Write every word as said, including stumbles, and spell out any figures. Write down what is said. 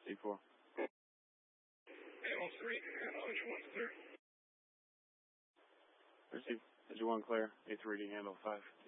C four. Handle three, Did you want clear? Receive. Did you want clear? A three reading handle five.